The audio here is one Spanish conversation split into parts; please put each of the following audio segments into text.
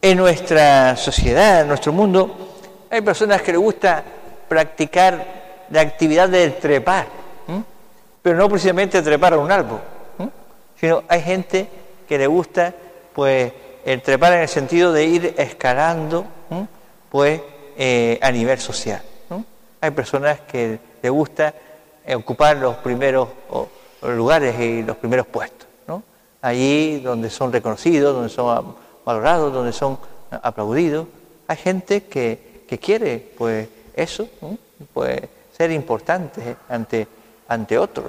En nuestra sociedad, en nuestro mundo, hay personas que les gusta practicar la actividad del trepar, pero no precisamente trepar a un árbol, sino hay gente que le gusta pues el trepar en el sentido de ir escalando pues a nivel social. Hay personas que les gusta ocupar los primeros lugares y los primeros puestos, allí donde son reconocidos, donde son valorados, donde son aplaudidos. Hay gente que quiere pues eso, pues ser importantes ante otros,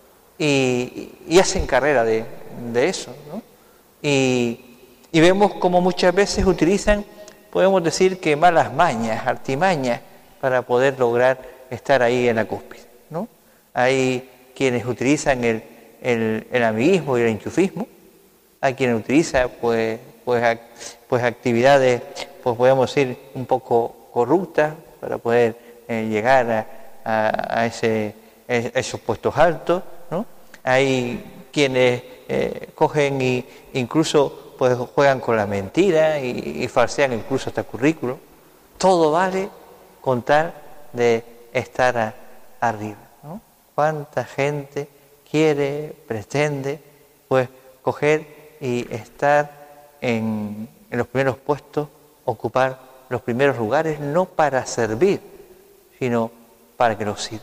y hacen carrera de eso, y vemos como muchas veces utilizan, podemos decir que malas mañas, artimañas, para poder lograr estar ahí en la cúspide, Hay quienes utilizan el amiguismo y el enchufismo, hay quienes utilizan pues actividades, pues podemos decir, un poco corruptas para poder llegar a esos puestos altos, Hay quienes cogen e incluso pues juegan con la mentira y falsean incluso hasta currículum. Todo vale con tal de estar arriba, ¿Cuánta gente quiere, pretende, pues coger y estar en los primeros puestos, ocupar los primeros lugares, no para servir, sino para que los sirvan,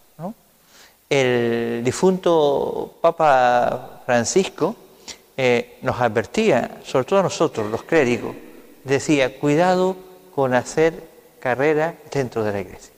El difunto Papa Francisco nos advertía, sobre todo a nosotros, los clérigos, decía, cuidado con hacer carrera dentro de la iglesia,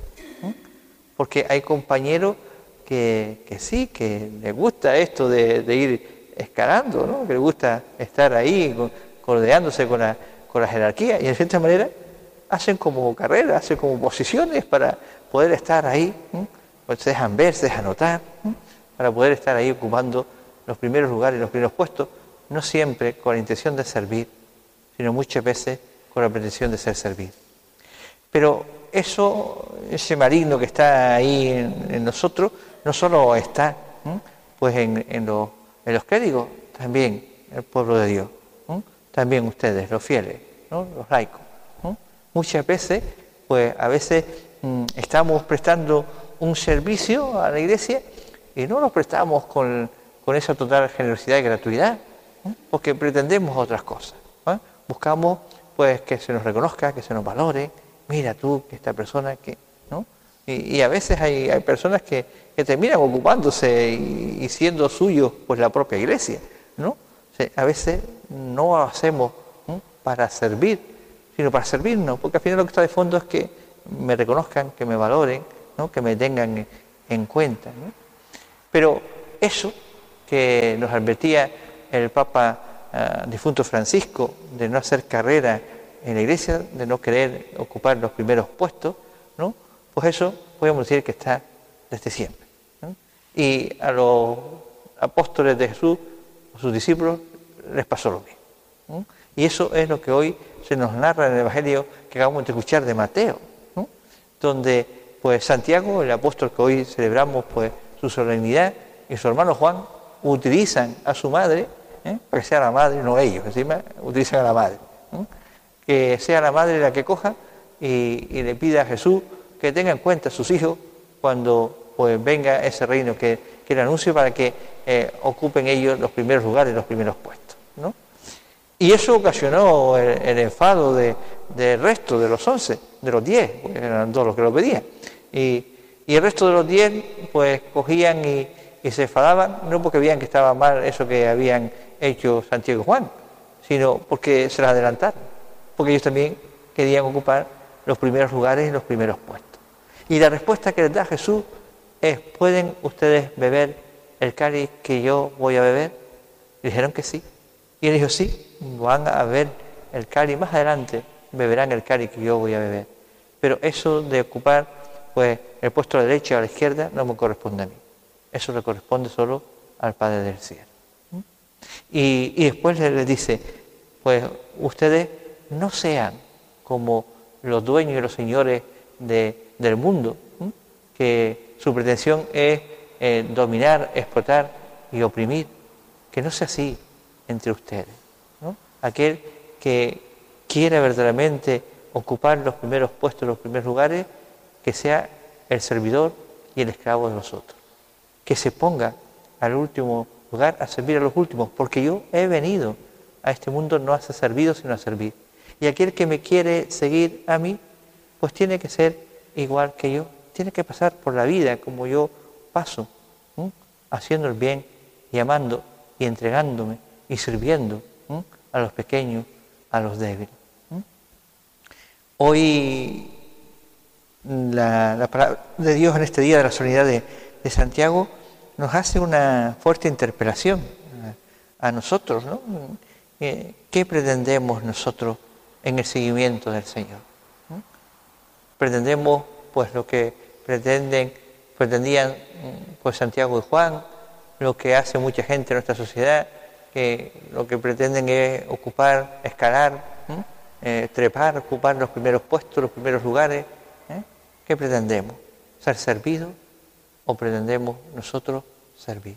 porque hay compañeros que sí, que les gusta esto de ir escalando, que les gusta estar ahí codeándose con la jerarquía, y de cierta manera hacen como carrera, hacen como posiciones para poder estar ahí, pues se dejan ver, se dejan notar, para poder estar ahí ocupando los primeros lugares, los primeros puestos, no siempre con la intención de servir, sino muchas veces con la pretensión de ser servido. Pero ese maligno que está ahí en nosotros, no solo está pues en los clérigos, también el pueblo de Dios, también ustedes, los fieles, los laicos. Muchas veces, pues a veces estamos prestando un servicio a la iglesia y no lo prestamos con esa total generosidad y gratuidad, porque pretendemos otras cosas. Buscamos pues que se nos reconozca, que se nos valore. Mira tú, que esta persona que, y a veces hay personas que terminan ocupándose y siendo suyos pues la propia iglesia, O sea, a veces no lo hacemos para servir, sino para servirnos, porque al final lo que está de fondo es que me reconozcan, que me valoren, que me tengan en cuenta, Pero eso que nos advertía el Papa difunto Francisco, de no hacer carrera en la iglesia, de no querer ocupar los primeros puestos, pues eso podemos decir que está desde siempre, Y a los apóstoles de Jesús, a sus discípulos, les pasó lo mismo, Y eso es lo que hoy se nos narra en el Evangelio que acabamos de escuchar de Mateo, donde pues Santiago, el apóstol que hoy celebramos pues su solemnidad, y su hermano Juan utilizan a su madre, para que sea la madre, no ellos, encima utilizan a la madre, que sea la madre la que coja y le pida a Jesús que tenga en cuenta a sus hijos cuando pues venga ese reino que le anuncie, para que ocupen ellos los primeros lugares, los primeros puestos, Y eso ocasionó el enfado del resto de los 11, de los 10, porque eran todos los que lo pedían. Y el resto de los 10 pues cogían y se enfadaban, no porque veían que estaba mal eso que habían hecho Santiago y Juan, sino porque se las adelantaron, porque ellos también querían ocupar los primeros lugares y los primeros puestos. Y la respuesta que les da Jesús es: ¿pueden ustedes beber el cáliz que yo voy a beber? Y dijeron que sí. Y él dijo: sí, van a beber el cáliz, más adelante beberán el cáliz que yo voy a beber. Pero eso de ocupar pues el puesto a la derecha o a la izquierda no me corresponde a mí. Eso le corresponde solo al Padre del cielo. Y después les dice: pues ustedes no sean como los dueños y los señores del mundo, que su pretensión es dominar, explotar y oprimir. Que no sea así entre ustedes, Aquel que quiera verdaderamente ocupar los primeros puestos, los primeros lugares, que sea el servidor y el esclavo de los otros. Que se ponga al último lugar a servir a los últimos, porque yo he venido a este mundo no a ser servido, sino a servir. Y aquel que me quiere seguir a mí, pues tiene que ser igual que yo, tiene que pasar por la vida como yo paso, haciendo el bien y amando y entregándome y sirviendo a los pequeños, a los débiles. Hoy la palabra de Dios en este día de la solemnidad de Santiago nos hace una fuerte interpelación a nosotros, ¿no? ¿Qué pretendemos nosotros en el seguimiento del Señor? Pretendemos pues lo que pretendían pues Santiago y Juan, lo que hace mucha gente en nuestra sociedad, que lo que pretenden es ocupar, escalar, trepar, ocupar los primeros puestos, los primeros lugares. ¿Qué pretendemos? ¿Ser servidos o pretendemos nosotros servir?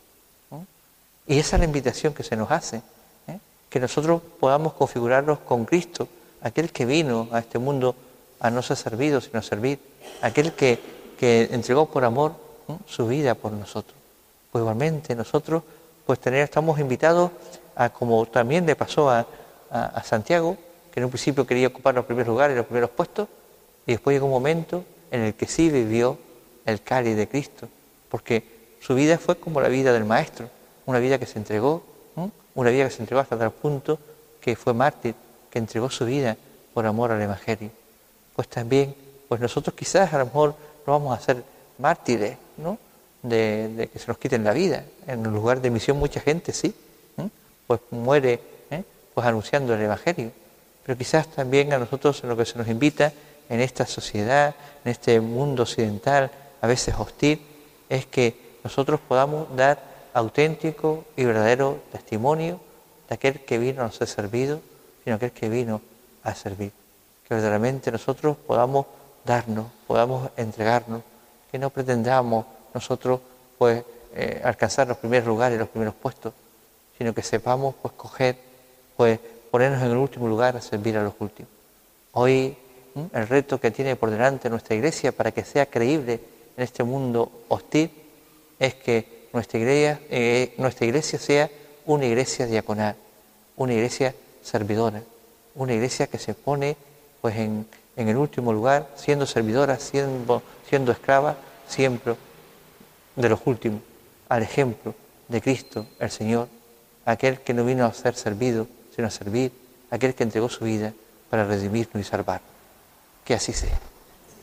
Y esa es la invitación que se nos hace, que nosotros podamos configurarnos con Cristo, aquel que vino a este mundo a no ser servido, sino a servir, aquel que entregó por amor su vida por nosotros. Pues igualmente nosotros pues estamos invitados a, como también le pasó a Santiago, que en un principio quería ocupar los primeros lugares, los primeros puestos, y después llegó un momento en el que sí vivió el cáliz de Cristo, porque su vida fue como la vida del Maestro, una vida que se entregó, una vida que se entregó hasta tal punto que fue mártir, que entregó su vida por amor al Evangelio. Pues también, pues nosotros quizás a lo mejor no vamos a ser mártires, ¿no?, de que se nos quiten la vida. En un lugar de misión mucha gente sí, pues muere pues anunciando el Evangelio. Pero quizás también a nosotros en lo que se nos invita en esta sociedad, en este mundo occidental, a veces hostil, es que nosotros podamos dar auténtico y verdadero testimonio de aquel que vino a no ser servido, sino aquel que vino a servir. Que verdaderamente nosotros podamos darnos, podamos entregarnos, que no pretendamos nosotros pues alcanzar los primeros lugares, los primeros puestos, sino que sepamos pues coger, pues ponernos en el último lugar a servir a los últimos. Hoy el reto que tiene por delante nuestra Iglesia para que sea creíble en este mundo hostil es que nuestra iglesia sea una iglesia diaconal, una iglesia servidora, una iglesia que se pone pues en el último lugar, siendo servidora, siendo esclava, siempre de los últimos, al ejemplo de Cristo, el Señor, aquel que no vino a ser servido, sino a servir, aquel que entregó su vida para redimirnos y salvarnos. Que así sea.